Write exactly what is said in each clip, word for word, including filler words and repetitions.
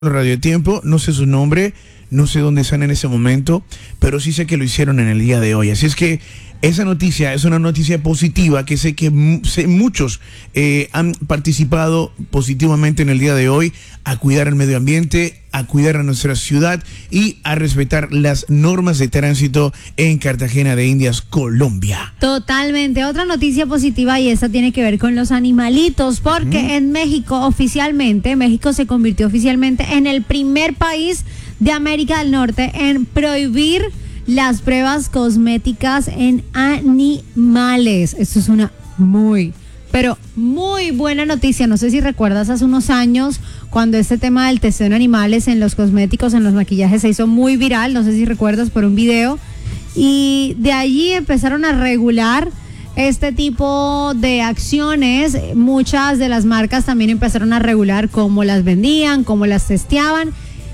Radio Tiempo, no sé su nombre, no sé dónde están en ese momento, pero sí sé que lo hicieron en el día de hoy. Así es que esa noticia es una noticia positiva que sé que mu- sé muchos eh, han participado positivamente en el día de hoy a cuidar el medio ambiente, a cuidar a nuestra ciudad y a respetar las normas de tránsito en Cartagena de Indias, Colombia. Totalmente. Otra noticia positiva y esta tiene que ver con los animalitos, porque uh-huh. en México oficialmente, México se convirtió oficialmente en el primer país de América del Norte en prohibir las pruebas cosméticas en animales. Esto es una muy, pero muy buena noticia. No sé si recuerdas hace unos años cuando este tema del testeo en animales en los cosméticos, en los maquillajes se hizo muy viral, no sé si recuerdas por un video, y de allí empezaron a regular este tipo de acciones. Muchas de las marcas también empezaron a regular cómo las vendían, cómo las testeaban.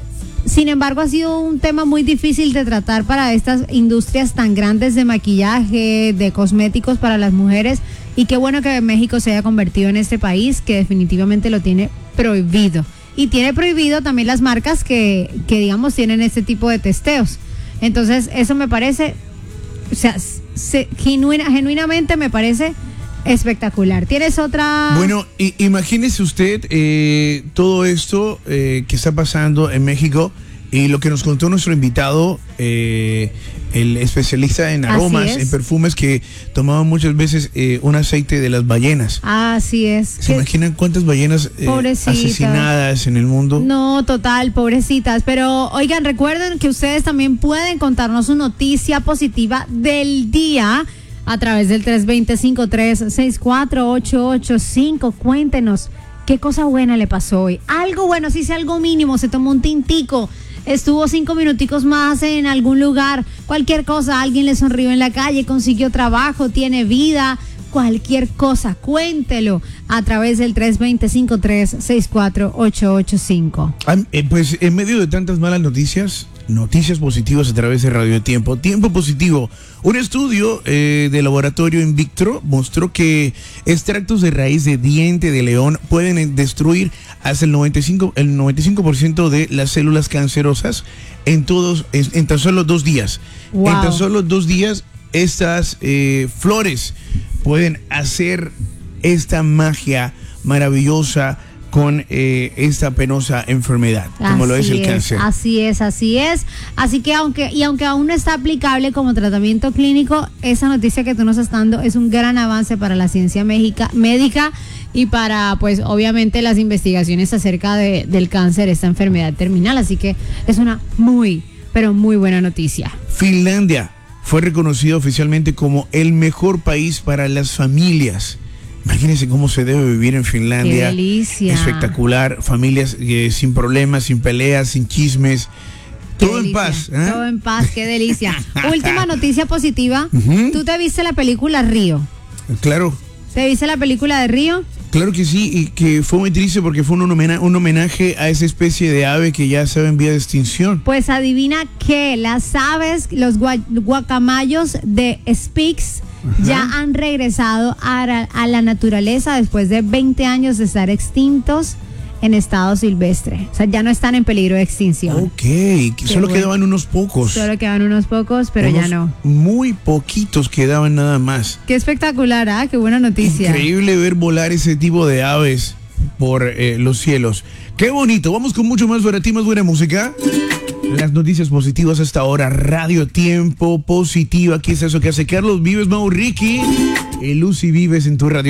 Sin embargo, ha sido un tema muy difícil de tratar para estas industrias tan grandes de maquillaje, de cosméticos para las mujeres, y qué bueno que México se haya convertido en este país que definitivamente lo tiene prohibido. Y tiene prohibido también las marcas que, que digamos, tienen este tipo de testeos. Entonces, eso me parece, o sea, se, genuina, genuinamente me parece espectacular. ¿Tienes otra? Bueno, i- imagínese usted eh, todo esto eh, que está pasando en México y lo que nos contó nuestro invitado, eh, el especialista en aromas, en perfumes, que tomaba muchas veces eh, un aceite de las ballenas. Así es. ¿Se imaginan cuántas ballenas eh, asesinadas en el mundo? No, total, pobrecitas. Pero oigan, recuerden que ustedes también pueden contarnos su noticia positiva del día a través del tres dos cero, cinco tres seis cuatro ocho ocho cinco. Cuéntenos qué cosa buena le pasó hoy. Algo bueno, si sea algo mínimo, se tomó un tintico, estuvo cinco minuticos más en algún lugar, cualquier cosa, alguien le sonrió en la calle, consiguió trabajo, tiene vida, cualquier cosa, cuéntelo a través del tres dos cero, cinco tres seis cuatro ocho ocho cinco. Ah, eh, pues en medio de tantas malas noticias, noticias positivas a través de Radio Tiempo. Tiempo positivo. Un estudio eh, de laboratorio in vitro mostró que extractos de raíz de diente de león pueden eh, destruir hasta el noventa y cinco, el noventa y cinco por ciento de las células cancerosas en todos, en, en tan solo dos días. Wow. En tan solo dos días, estas eh, flores pueden hacer esta magia maravillosa con eh, esta penosa enfermedad, como así lo es el es, cáncer. Así es, así es. Así que aunque, y aunque aún no está aplicable como tratamiento clínico, esa noticia que tú nos estás dando es un gran avance para la ciencia médica, médica y para, pues, obviamente las investigaciones acerca de, del cáncer, esta enfermedad terminal. Así que es una muy, pero muy buena noticia. Finlandia fue reconocido oficialmente como el mejor país para las familias. Imagínense cómo se debe vivir en Finlandia. ¡Qué delicia! Espectacular. Familias eh, sin problemas, sin peleas, sin chismes. Qué Todo delicia. en paz. ¿eh? Todo en paz, qué delicia. Última noticia positiva. Uh-huh. ¿Tú te viste la película Río? Claro. ¿Te viste la película de Río? Claro que sí, y que fue muy triste porque fue un homenaje, un homenaje a esa especie de ave que ya estaba en vía de extinción. Pues adivina qué, las aves, los gua- guacamayos de Spix ya han regresado a, a la naturaleza después de veinte años de estar extintos en estado silvestre. O sea, ya no están en peligro de extinción. Ok, que solo bueno. quedaban unos pocos. Solo quedan unos pocos, pero Unos ya no. Muy poquitos quedaban nada más. Qué espectacular, ¿ah? Qué buena noticia. Increíble ver volar ese tipo de aves por eh, los cielos. Qué bonito. Vamos con mucho más para ti, más buena música. Las noticias positivas hasta ahora. Radio Tiempo positiva. ¿Qué es eso que hace Carlos Vives, Mau Ricky? Y Lucy Vives en tu radio.